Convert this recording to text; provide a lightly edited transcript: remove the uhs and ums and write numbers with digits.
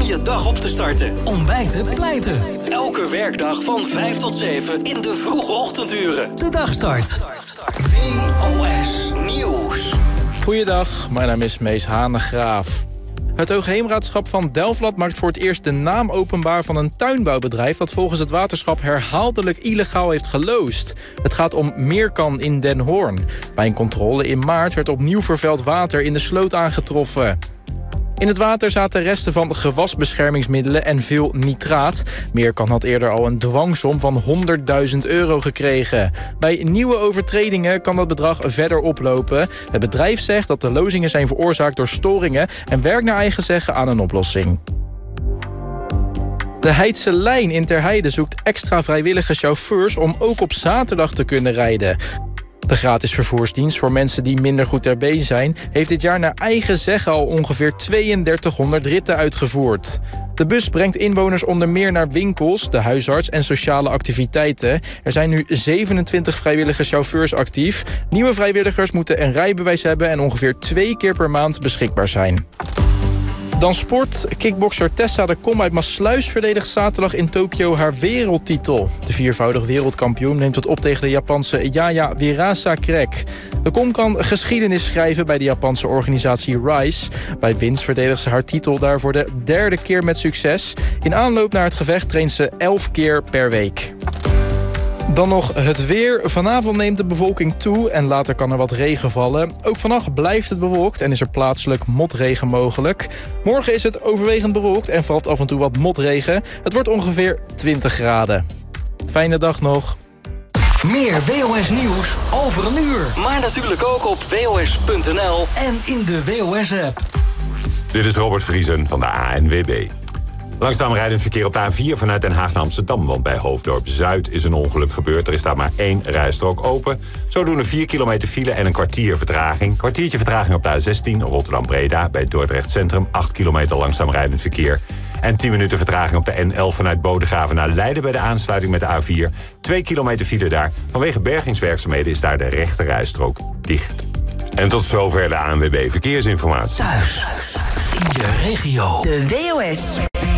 je dag op te starten. Ontbijten pleiten. Elke werkdag van 5 tot 7 in de vroege ochtenduren. De dagstart. WOS Nieuws. Goeiedag, mijn naam is Mees Hanegraaf. Het Hoogheemraadschap van Delfland maakt voor het eerst de naam openbaar van een tuinbouwbedrijf dat volgens het waterschap herhaaldelijk illegaal heeft geloosd. Het gaat om Meerkan in Den Hoorn. Bij een controle in maart werd opnieuw vervuild water in de sloot aangetroffen. In het water zaten resten van gewasbeschermingsmiddelen en veel nitraat. Meerkan had eerder al een dwangsom van €100.000 gekregen. Bij nieuwe overtredingen kan dat bedrag verder oplopen. Het bedrijf zegt dat de lozingen zijn veroorzaakt door storingen en werkt naar eigen zeggen aan een oplossing. De Heidse Lijn in Terheide zoekt extra vrijwillige chauffeurs om ook op zaterdag te kunnen rijden. De gratis vervoersdienst voor mensen die minder goed ter been zijn heeft dit jaar naar eigen zeggen al ongeveer 3200 ritten uitgevoerd. De bus brengt inwoners onder meer naar winkels, de huisarts en sociale activiteiten. Er zijn nu 27 vrijwillige chauffeurs actief. Nieuwe vrijwilligers moeten een rijbewijs hebben en ongeveer 2 keer per maand beschikbaar zijn. Dan sport. Kickbokser Tessa de Kom uit Maassluis verdedigt zaterdag in Tokio haar wereldtitel. De viervoudig wereldkampioen neemt het op tegen de Japanse Yaya Wirasa-Krek. De Kom kan geschiedenis schrijven bij de Japanse organisatie RISE. Bij winst verdedigt ze haar titel daar voor de 3e keer met succes. In aanloop naar het gevecht traint ze 11 keer per week. Dan nog het weer. Vanavond neemt de bewolking toe en later kan er wat regen vallen. Ook vannacht blijft het bewolkt en is er plaatselijk motregen mogelijk. Morgen is het overwegend bewolkt en valt af en toe wat motregen. Het wordt ongeveer 20 graden. Fijne dag nog. Meer WOS nieuws over een uur. Maar natuurlijk ook op WOS.nl En in de WOS-app. Dit is Robert Vriesen van de ANWB. Langzaam rijdend verkeer op de A4 vanuit Den Haag naar Amsterdam. Want bij Hoofddorp Zuid is een ongeluk gebeurd. Er is daar maar 1 rijstrook open. Zodoende 4 kilometer file en een kwartier vertraging. Kwartiertje vertraging op de A16 Rotterdam-Breda. Bij Dordrecht Centrum 8 kilometer langzaam rijdend verkeer. En 10 minuten vertraging op de N11 vanuit Bodegraven naar Leiden bij de aansluiting met de A4. 2 kilometer file daar. Vanwege bergingswerkzaamheden is daar de rechte rijstrook dicht. En tot zover de ANWB Verkeersinformatie. Thuis. In je regio. De WOS